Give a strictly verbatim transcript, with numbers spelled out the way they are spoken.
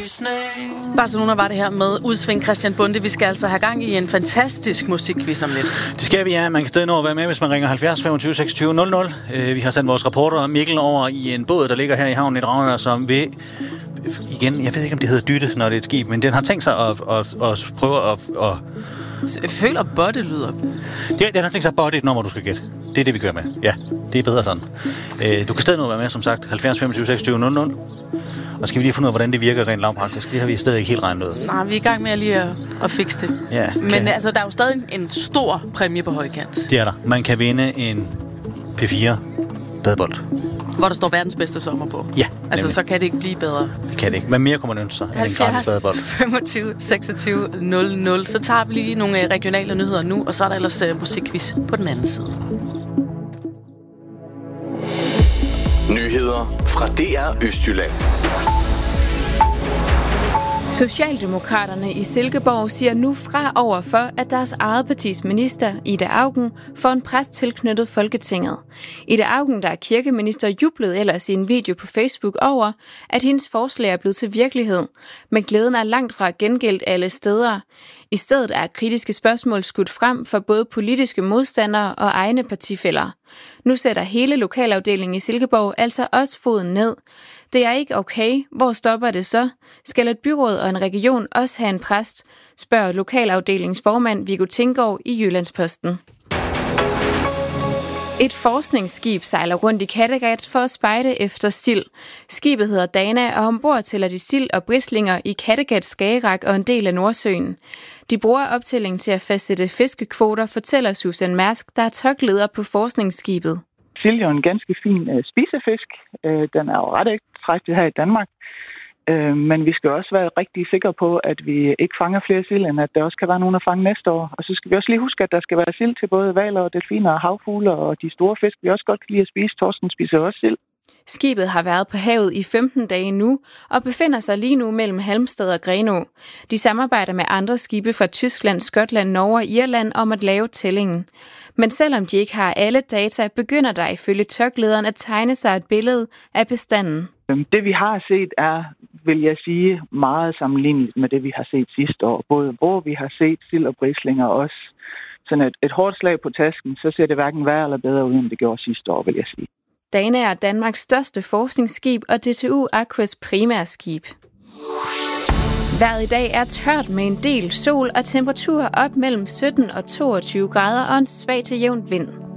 Barcelona var det her med udsving Christian Bonde. Vi skal altså have gang i en fantastisk musikquiz om lidt. Det skal vi, ja. Man kan stadig nå at være med, hvis man ringer halvfjerds femogtyve seksogtyve nul nul. Vi har sendt vores reporter Mikkel over i en båd, der ligger her i havnen i Dragør, som vil... Igen, jeg ved ikke, om det hedder dytte, når det er et skib, men den har tænkt sig at, at, at prøve at... at jeg føler, body lyder. Ja, den har tænkt sig at body et nummer, du skal gætte. Det er det, vi kører med. Ja, det er bedre sådan. Du kan stadig nå at være med, som sagt. halvfjerds femogtyve seksogtyve nul nul. Og skal vi lige finde ud af, hvordan det virker rent lavpraktisk. Det har vi stadig ikke helt regnet ud. Nej, vi er i gang med at lige at, at fikse det. Ja, men kan... altså, der er jo stadig en stor præmie på højkant. Det er der. Man kan vinde en P fire badebold. Hvor der står verdens bedste sommer på. Ja. Altså, nemlig. Så kan det ikke blive bedre. Det kan det ikke. Hvad mere kunne man ønske sig? halvfjerds femogtyve seksogtyve nul nul. Så tager vi lige nogle regionale nyheder nu, og så er der ellers uh, musikquiz på den anden side. Nyheder fra D R Østjylland. Socialdemokraterne i Silkeborg siger nu fra over for, at deres eget partis minister, Ida Auken, får en præst tilknyttet Folketinget. Ida Auken, der er kirkeminister, jublede ellers i en video på Facebook over, at hendes forslag er blevet til virkelighed, men glæden er langt fra gengældt alle steder. I stedet er kritiske spørgsmål skudt frem for både politiske modstandere og egne partifæller. Nu sætter hele lokalafdelingen i Silkeborg altså også foden ned. Det er ikke okay. Hvor stopper det så? Skal et byråd og en region også have en præst? Spørger lokalafdelingsformand Viggo Tinggaard i Jyllandsposten. Et forskningsskib sejler rundt i Kattegat for at spejde efter sild. Skibet hedder Dana, og ombord tæller de sild og brislinger i Kattegat, Skagerrak og en del af Nordsøen. De bruger optælling til at fastsætte fiskekvoter, fortæller Susan Mærsk, der er togleder på forskningsskibet. Sild er jo en ganske fin uh, spisefisk. Uh, den er jo ret eftertragtet her i Danmark. Uh, men vi skal også være rigtig sikre på, at vi ikke fanger flere sild, end at der også kan være nogen at fange næste år. Og så skal vi også lige huske, at der skal være sild til både hvaler og delfiner og havfugle og de store fisk. Vi også godt kan lide at spise. Torsken spiser også sild. Skibet har været på havet i femten dage nu og befinder sig lige nu mellem Halmstad og Grenaa. De samarbejder med andre skibe fra Tyskland, Skotland, Norge og Irland om at lave tællingen. Men selvom de ikke har alle data, begynder der ifølge tørklederen at tegne sig et billede af bestanden. Det vi har set er, vil jeg sige, meget sammenligneligt med det vi har set sidste år. Både hvor vi har set sild og brislinger også. Sådan et, et hårdt slag på tasken, så ser det hverken værre eller bedre ud, end det gjorde sidste år, vil jeg sige. Dana er Danmarks største forskningsskib og D T U Aquas primærskib. Vejret i dag er tørt med en del sol og temperaturer op mellem sytten og toogtyve grader og en svag til jævn vind.